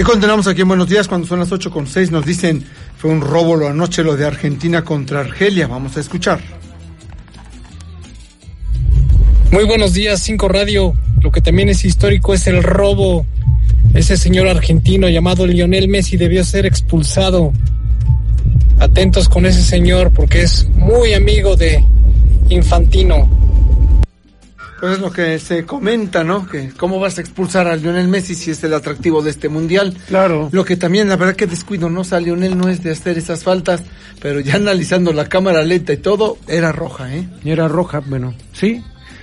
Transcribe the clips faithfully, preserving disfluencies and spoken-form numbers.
continuamos aquí en Buenos Días cuando son las ocho con seis. Nos dicen, fue un robo lo anoche lo de Argentina contra Argelia. Vamos a escuchar. Muy buenos días, Cinco Radio. Lo que también es histórico es el robo. Ese señor argentino llamado Lionel Messi debió ser expulsado. Atentos con ese señor porque es muy amigo de Infantino. Pues es lo que se comenta, ¿no? Que cómo vas a expulsar a Lionel Messi si es el atractivo de este mundial. Claro. Lo que también, la verdad que descuido, ¿no? O sea, Lionel no es de hacer esas faltas, pero ya analizando la cámara lenta y todo, era roja, ¿eh? Era roja, bueno, sí.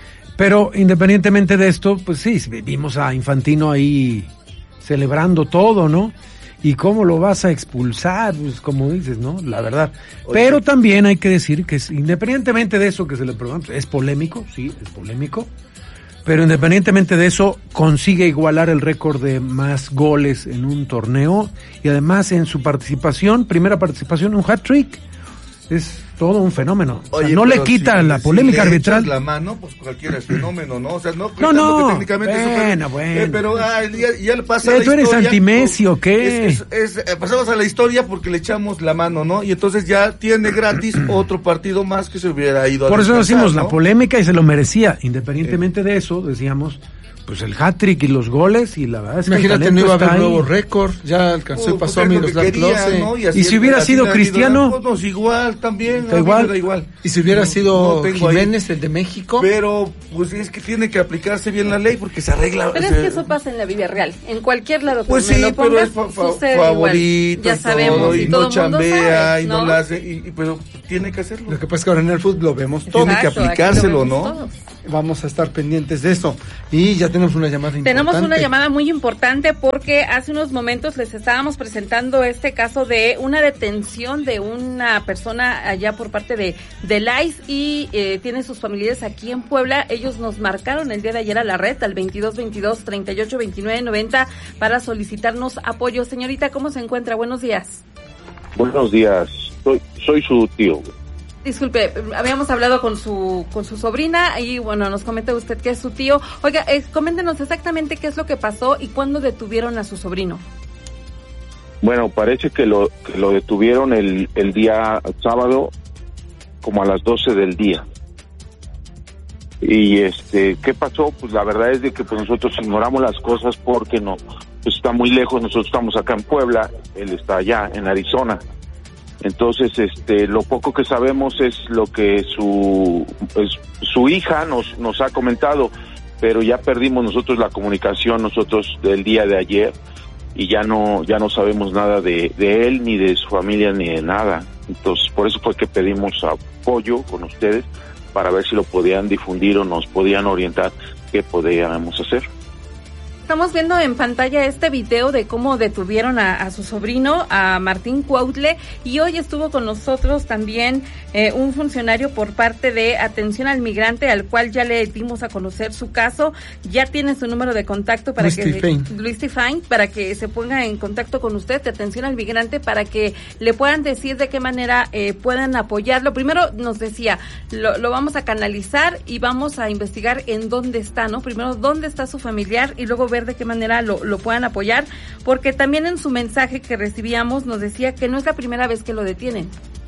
Pero independientemente de esto, pues sí, vimos a Infantino ahí celebrando todo, ¿no? ¿Y cómo lo vas a expulsar? Pues como dices, ¿no? La verdad. Oye. Pero también hay que decir que es, independientemente de eso que se le pregunta, es polémico, sí, es polémico. Pero independientemente de eso, consigue igualar el récord de más goles en un torneo. Y además en su participación, primera participación, un hat-trick. Es todo un fenómeno. O sea, Oye, no le quita si, la polémica si le arbitral. La mano, pues cualquiera es fenómeno, ¿no? O sea, no, no, no que técnicamente bueno, es bueno. Eh, pero ah, ya, ya le pasa ¿Eh, la ¿Tú eres historia, anti-Messi o qué? Es, es, es, pasamos a la historia porque le echamos la mano, ¿no? Y entonces ya tiene gratis otro partido más que se hubiera ido a Por eso decimos, ¿no? La polémica y se lo merecía. Independientemente eh. de eso, decíamos, pues el hat-trick y los goles y la verdad es que imagínate, no iba a haber nuevo récord, ya alcanzó y uh, pasó a Miroslav Klose, ¿no? Y, y si hubiera sido Cristiano, pues igual también, da igual. da igual. Y si hubiera no, sido no Jiménez, ahí. El de México, pero pues es que tiene que aplicarse bien la ley porque se arregla. Pero se... es que eso pasa en la vida real, en cualquier lado. Pues sí, lo pero pongas, es fa fa favorito, ya sabemos, todo, y, y todo no chambea sabe, y no, no la hace, y, y, pero tiene que hacerlo. Lo que pasa es que ahora en el fútbol lo vemos todo, tiene que aplicárselo, ¿no? Todos. Vamos a estar pendientes de eso. Y ya tenemos una llamada importante. Tenemos una llamada muy importante porque hace unos momentos les estábamos presentando este caso de una detención de una persona allá por parte de, de la I C E y eh, tiene sus familiares aquí en Puebla. Ellos nos marcaron el día de ayer a la red al veintidós veintidós treinta y ocho veintinueve noventa para solicitarnos apoyo. Señorita, ¿cómo se encuentra? Buenos días. Buenos días. Soy, soy su tío. Disculpe, habíamos hablado con su con su sobrina y bueno, nos comenta usted que es su tío. Oiga, eh, coméntenos exactamente qué es lo que pasó y cuándo detuvieron a su sobrino. Bueno, parece que lo que lo detuvieron el, el día sábado como a las doce del día. Y este, ¿qué pasó? Pues la verdad es de que pues nosotros ignoramos las cosas porque no, pues está muy lejos, nosotros estamos acá en Puebla, él está allá en Arizona. Entonces, este, lo poco que sabemos es lo que su pues, su hija nos nos ha comentado, pero ya perdimos nosotros la comunicación nosotros del día de ayer y ya no ya no sabemos nada de, de él ni de su familia ni de nada. Entonces, por eso fue que pedimos apoyo con ustedes para ver si lo podían difundir o nos podían orientar qué podíamos hacer. Estamos viendo en pantalla este video de cómo detuvieron a, a su sobrino, a Martín Cuautle, y hoy estuvo con nosotros también eh, un funcionario por parte de Atención al Migrante, al cual ya le dimos a conocer su caso. Ya tiene su número de contacto para Luis que Tifain. Luis Tifain, para que se ponga en contacto con usted de Atención al Migrante, para que le puedan decir de qué manera eh, puedan apoyarlo. Primero nos decía, lo, lo vamos a canalizar y vamos a investigar en dónde está, ¿no? Primero, dónde está su familiar y luego ver de qué manera lo, lo puedan apoyar, porque también en su mensaje que recibíamos nos decía que no es la primera vez que lo detienen.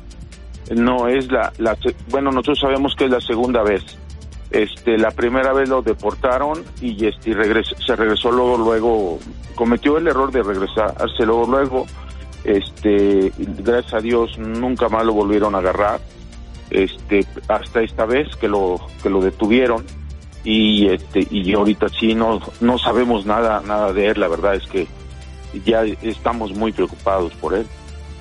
No, es la, la bueno, nosotros sabemos que es la segunda vez. Este, la primera vez lo deportaron y este y regresó, se regresó luego, luego, cometió el error de regresarse luego, luego, este, gracias a Dios nunca más lo volvieron a agarrar, este, hasta esta vez que lo, que lo detuvieron. Y este y ahorita sí no no sabemos nada nada de él. La verdad es que ya estamos muy preocupados por él.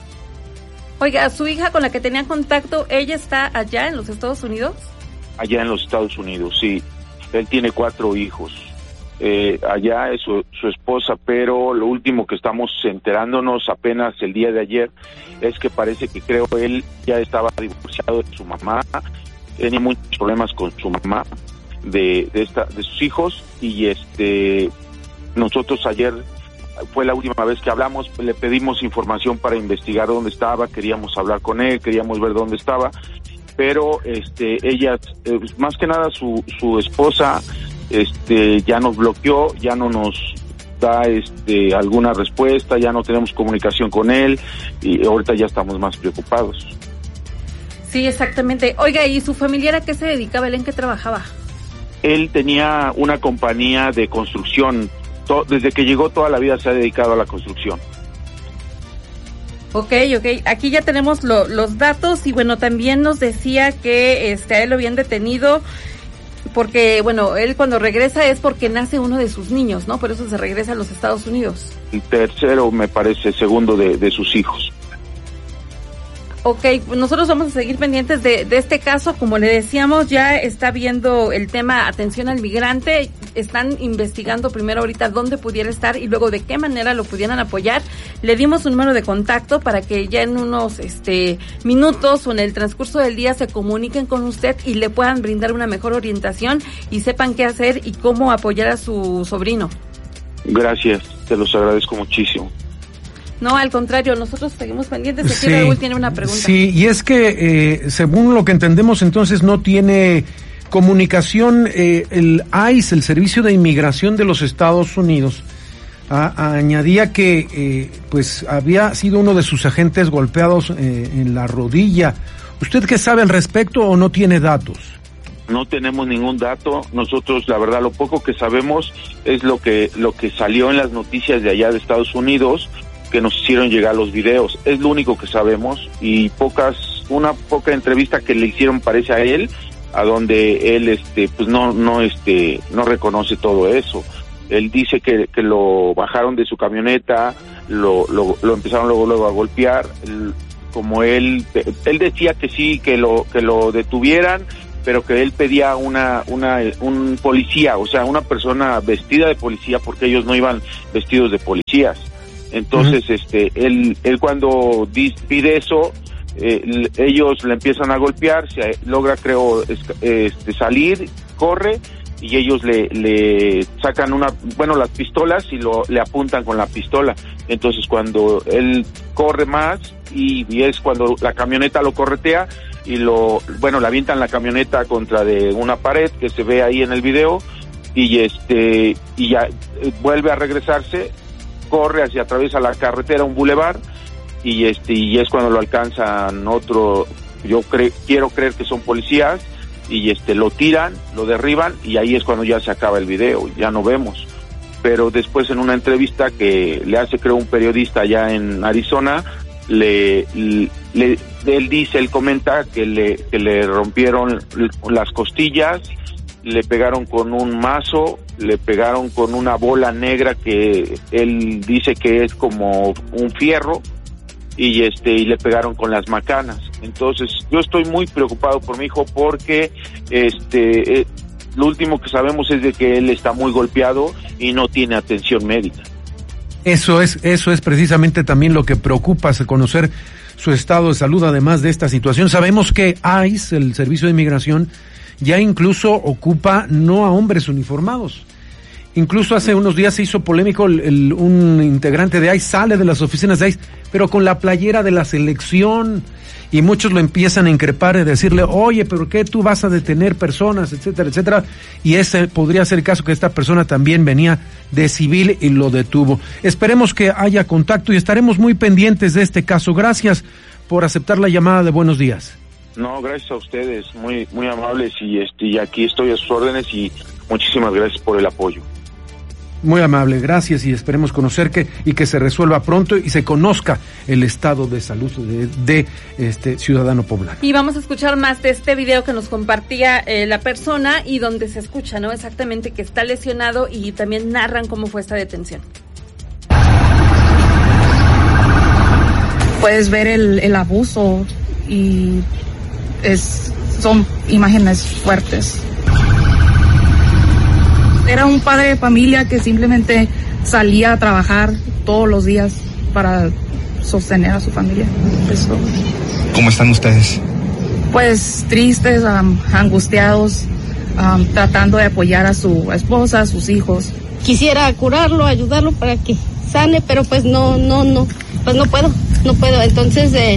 Oiga, su hija con la que tenía contacto, ¿ella está allá en los Estados Unidos? Allá en los Estados Unidos, sí. Él tiene cuatro hijos. Eh, allá es su, su esposa, pero lo último que estamos enterándonos apenas el día de ayer es que parece que creo él ya estaba divorciado de su mamá, tenía muchos problemas con su mamá. De, de esta de sus hijos y este nosotros ayer fue la última vez que hablamos, le pedimos información para investigar dónde estaba, queríamos hablar con él, queríamos ver dónde estaba, pero este ella eh, más que nada su su esposa este ya nos bloqueó, ya no nos da este alguna respuesta, ya no tenemos comunicación con él y ahorita ya estamos más preocupados. Sí, exactamente. Oiga, ¿y su familiar a qué se dedicaba? ¿Él en qué trabajaba? Él tenía una compañía de construcción. To- desde que llegó toda la vida se ha dedicado a la construcción. Ok, ok. Aquí ya tenemos lo, los datos y bueno, también nos decía que este, a él lo habían detenido porque, bueno, él cuando regresa es porque nace uno de sus niños, ¿no? Por eso se regresa a los Estados Unidos. El tercero, me parece, segundo de, de sus hijos. Ok, nosotros vamos a seguir pendientes de, de este caso. Como le decíamos, ya está viendo el tema atención al migrante. Están investigando primero ahorita dónde pudiera estar y luego de qué manera lo pudieran apoyar. Le dimos un número de contacto para que ya en unos este minutos o en el transcurso del día se comuniquen con usted y le puedan brindar una mejor orientación y sepan qué hacer y cómo apoyar a su sobrino. Gracias, te los agradezco muchísimo. No, al contrario, nosotros seguimos pendientes. Aquí Sí, Raúl tiene una pregunta. Sí, y es que eh, según lo que entendemos, entonces no tiene comunicación eh, el I C E, el Servicio de Inmigración de los Estados Unidos. A, a, añadía que eh, pues había sido uno de sus agentes golpeados eh, en la rodilla. ¿Usted qué sabe al respecto o no tiene datos? No tenemos ningún dato. Nosotros, la verdad, lo poco que sabemos es lo que lo que salió en las noticias de allá de Estados Unidos, que nos hicieron llegar los videos. Es lo único que sabemos y pocas, una poca entrevista que le hicieron parece a él, a donde él este pues no no este no reconoce todo eso. Él dice que, que lo bajaron de su camioneta, lo lo, lo empezaron luego luego a golpear. Él, como él él decía que sí, que lo que lo detuvieran, pero que él pedía una una un policía, o sea, una persona vestida de policía, porque ellos no iban vestidos de policías. Entonces, uh-huh. este, él, él cuando di, pide eso, eh, ellos le empiezan a golpear, se logra, creo, este, salir, corre, y ellos le, le sacan una, bueno, las pistolas y lo, le apuntan con la pistola. Entonces, cuando él corre más, y, y es cuando la camioneta lo corretea, y lo, bueno, le avientan la camioneta contra de una pared que se ve ahí en el video, y este, y ya eh, vuelve a regresarse, corre hacia atraviesa la carretera, un bulevar, y este y es cuando lo alcanzan otro, yo cre, quiero creer que son policías, y este lo tiran, lo derriban, y ahí es cuando ya se acaba el video, ya no vemos. Pero después, en una entrevista que le hace, creo, un periodista allá en Arizona, le, le él dice, él comenta que le que le rompieron las costillas, le pegaron con un mazo, le pegaron con una bola negra que él dice que es como un fierro, y este y le pegaron con las macanas. Entonces, yo estoy muy preocupado por mi hijo porque este eh, lo último que sabemos es de que él está muy golpeado y no tiene atención médica. Eso es eso es precisamente también lo que preocupa, conocer su estado de salud. Además de esta situación, sabemos que I C E, el Servicio de Inmigración, ya incluso ocupa no a hombres uniformados. Incluso hace unos días se hizo polémico el, el, un integrante de I C E sale de las oficinas de I C E, pero con la playera de la selección, y muchos lo empiezan a increpar y decirle, oye, pero ¿qué tú vas a detener personas, etcétera, etcétera? Y ese podría ser el caso, que esta persona también venía de civil y lo detuvo. Esperemos que haya contacto y estaremos muy pendientes de este caso. Gracias por aceptar la llamada de Buenos Días. No, gracias a ustedes, muy muy amables, y este y aquí estoy a sus órdenes, y muchísimas gracias por el apoyo. Muy amable, gracias, y esperemos conocer que y que se resuelva pronto y se conozca el estado de salud de, de este ciudadano poblano. Y vamos a escuchar más de este video que nos compartía eh, la persona, y donde se escucha, ¿no?, exactamente que está lesionado, y también narran cómo fue esta detención. Puedes ver el, el abuso, y es son imágenes fuertes. Era un padre de familia que simplemente salía a trabajar todos los días para sostener a su familia. Eso. ¿Cómo están ustedes? Pues tristes, um, angustiados, um, tratando de apoyar a su esposa, a sus hijos. Quisiera curarlo, ayudarlo para que sane, pero pues no, no, no, pues no puedo, no puedo. Entonces, eh...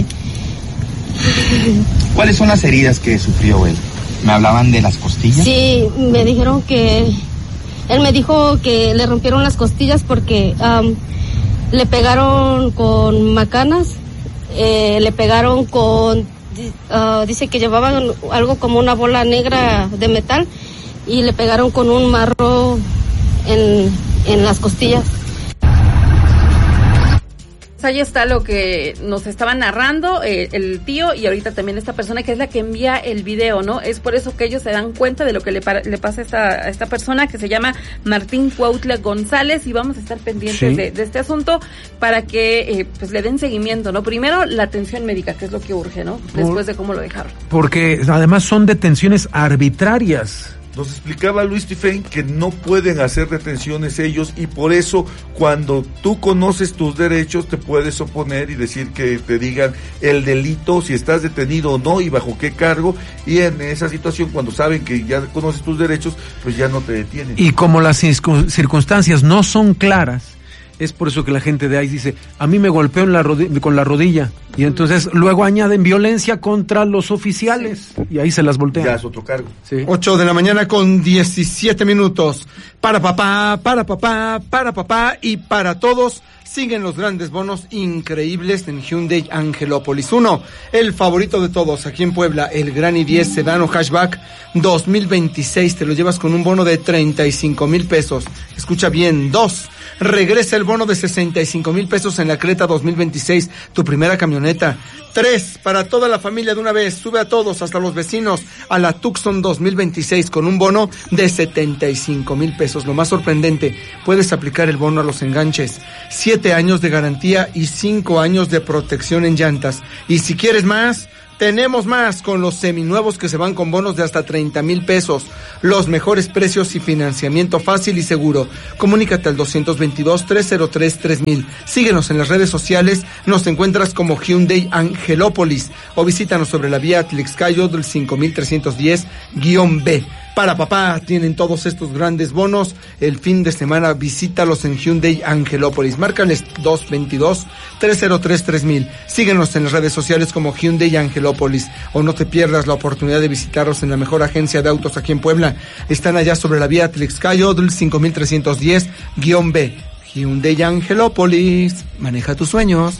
¿cuáles son las heridas que sufrió él? ¿Me hablaban de las costillas? Sí, me dijeron que Él me dijo que le rompieron las costillas porque um, le pegaron con macanas, eh, le pegaron con, uh, dice que llevaban algo como una bola negra de metal y le pegaron con un marro en, en las costillas. Ahí está lo que nos estaba narrando eh, el tío y ahorita también esta persona que es la que envía el video, ¿no? Es por eso que ellos se dan cuenta de lo que le, para, le pasa a esta, a esta persona que se llama Martín Cuautla González y vamos a estar pendientes sí. de, de este asunto para que eh, pues le den seguimiento, ¿no? Primero la atención médica, que es lo que urge, ¿no? Después de cómo lo dejaron. Porque además son detenciones arbitrarias. Nos explicaba Luis Tifén que no pueden hacer detenciones ellos y por eso cuando tú conoces tus derechos te puedes oponer y decir que te digan el delito, si estás detenido o no y bajo qué cargo, y en esa situación cuando saben que ya conoces tus derechos pues ya no te detienen. Y como las circunstancias no son claras, es por eso que la gente de ahí dice, a mí me golpeó en la rodi- con la rodilla. Y entonces luego añaden violencia contra los oficiales. Y ahí se las voltean. Ya es otro cargo. Sí. ocho de la mañana con diecisiete minutos. Para papá, para papá, para papá y para todos. Siguen los grandes bonos increíbles en Hyundai Angelópolis. Uno, el favorito de todos aquí en Puebla, el Gran i diez Sedano Hatchback dos mil veintiséis. Te lo llevas con un bono de treinta y cinco mil pesos. Escucha bien. Dos, regresa el bono de sesenta y cinco mil pesos en la Creta dos mil veintiséis, tu primera camioneta. Tres, para toda la familia de una vez, sube a todos, hasta los vecinos, a la Tucson dos mil veintiséis con un bono de setenta y cinco mil pesos. Lo más sorprendente, puedes aplicar el bono a los enganches. Siete años de garantía y cinco años de protección en llantas. Y si quieres más, tenemos más con los seminuevos que se van con bonos de hasta treinta mil pesos. Los mejores precios y financiamiento fácil y seguro. Comunícate al dos dos dos, tres cero tres, tres mil. Síguenos en las redes sociales. Nos encuentras como Hyundai Angelópolis o visítanos sobre la vía Atlixcayo del cinco mil trescientos diez guión B. Para papá tienen todos estos grandes bonos. El fin de semana visítalos en Hyundai Angelópolis. Márcales dos dos dos, tres cero tres, tres mil. Síguenos en las redes sociales como Hyundai Angelópolis. O no te pierdas la oportunidad de visitarlos en la mejor agencia de autos aquí en Puebla. Están allá sobre la vía Atlixcayo del cinco mil trescientos diez guión B. Hyundai Angelópolis. Maneja tus sueños.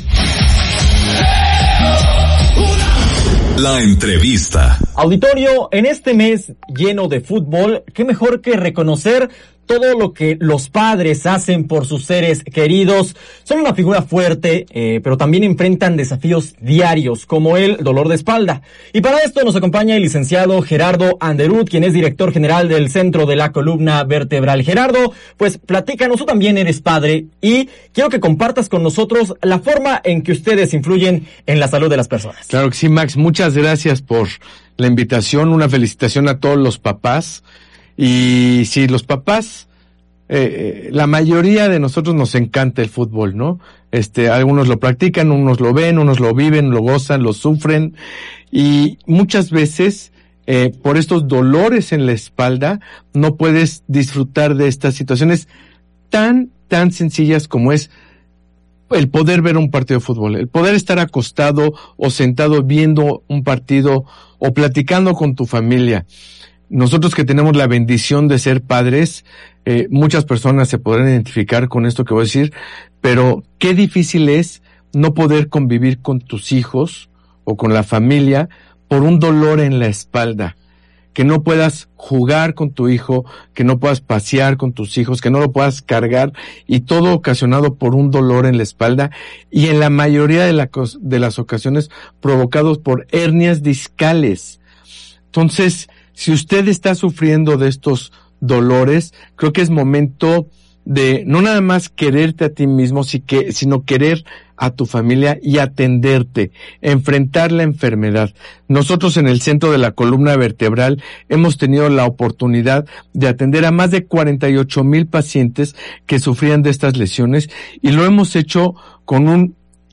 La entrevista. Auditorio, en este mes lleno de fútbol, qué mejor que reconocer todo lo que los padres hacen por sus seres queridos. Son una figura fuerte, eh, pero también enfrentan desafíos diarios, como el dolor de espalda. Y para esto nos acompaña el licenciado Gerardo Anderud, quien es director general del Centro de la Columna Vertebral. Gerardo, pues platícanos, tú también eres padre, y quiero que compartas con nosotros la forma en que ustedes influyen en la salud de las personas. Claro que sí, Max, muchas gracias por la invitación, una felicitación a todos los papás. Y sí, los papás, eh, la mayoría de nosotros nos encanta el fútbol, ¿no? Este, algunos lo practican, unos lo ven, unos lo viven, lo gozan, lo sufren. Y muchas veces, eh, por estos dolores en la espalda, no puedes disfrutar de estas situaciones tan, tan sencillas como es el poder ver un partido de fútbol, el poder estar acostado o sentado viendo un partido o platicando con tu familia. Nosotros que tenemos la bendición de ser padres, eh, muchas personas se podrán identificar con esto que voy a decir, pero qué difícil es no poder convivir con tus hijos o con la familia por un dolor en la espalda, que no puedas jugar con tu hijo, que no puedas pasear con tus hijos, que no lo puedas cargar, y todo ocasionado por un dolor en la espalda y en la mayoría de, la, de las ocasiones provocados por hernias discales. Entonces, si usted está sufriendo de estos dolores, creo que es momento de no nada más quererte a ti mismo, sino querer a tu familia y atenderte, enfrentar la enfermedad. Nosotros en el Centro de la Columna Vertebral hemos tenido la oportunidad de atender a más de cuarenta y ocho mil pacientes que sufrían de estas lesiones y lo hemos hecho con un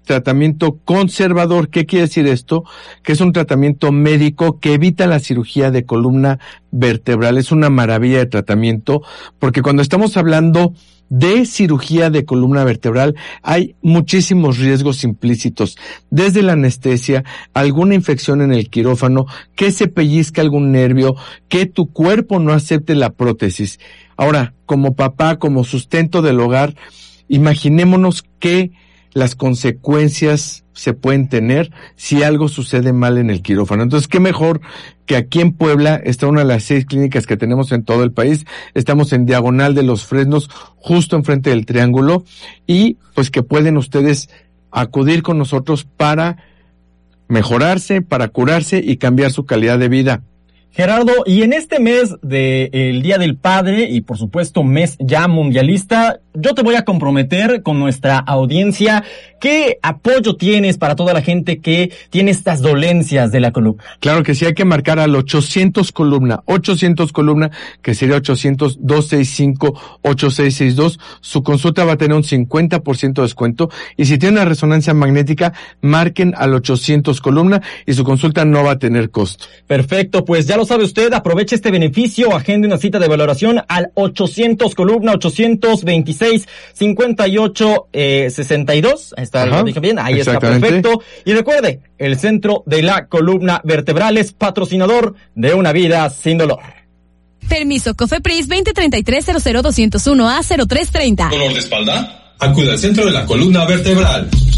tratamiento conservador. ¿Qué quiere decir esto? Que es un tratamiento médico que evita la cirugía de columna vertebral. Es una maravilla de tratamiento, porque cuando estamos hablando de cirugía de columna vertebral hay muchísimos riesgos implícitos, desde la anestesia, alguna infección en el quirófano, que se pellizca algún nervio, que tu cuerpo no acepte la prótesis. Ahora, como papá, como sustento del hogar, imaginémonos que las consecuencias se pueden tener si algo sucede mal en el quirófano. Entonces, qué mejor que aquí en Puebla está una de las seis clínicas que tenemos en todo el país. Estamos en Diagonal de los Fresnos, justo enfrente del Triángulo, y pues que pueden ustedes acudir con nosotros para mejorarse, para curarse y cambiar su calidad de vida. Gerardo, y en este mes del Día del Padre, y por supuesto mes ya mundialista, yo te voy a comprometer con nuestra audiencia. ¿Qué apoyo tienes para toda la gente que tiene estas dolencias de la columna? Claro que sí, hay que marcar al ochocientos columna, ochocientos columna, que sería ochocientos, dos seis cinco, ocho seis seis dos. Su consulta va a tener un cincuenta por ciento de descuento, y si tiene una resonancia magnética, marquen al ochocientos columna y su consulta no va a tener costo. Perfecto, pues ya lo sabe usted, aproveche este beneficio, agende una cita de valoración al ochocientos columna, ochocientos veintiséis, cincuenta y ocho, sesenta y dos. Ahí está, lo dije bien, ahí está, perfecto. Y recuerde, el Centro de la Columna Vertebral es patrocinador de una vida sin dolor. Permiso COFEPRIS veinte treinta y tres cero cero doscientos uno A cero tres treinta. ¿Dolor de espalda? Acude al Centro de la Columna Vertebral.